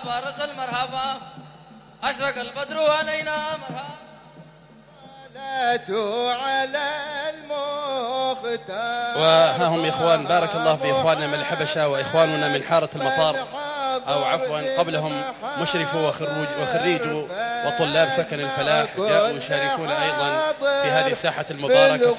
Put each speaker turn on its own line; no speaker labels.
مرحبا رسل مرحبا أشرق البدر علينا مرحبا
على المختار.
وها هم إخوان، بارك الله في إخواننا من الحبشة وإخواننا من حارة المطار، أو عفوا قبلهم مشرفو وخريجو وطلاب سكن الفلاح جاءوا يشاركون أيضا في هذه الساحة المباركة.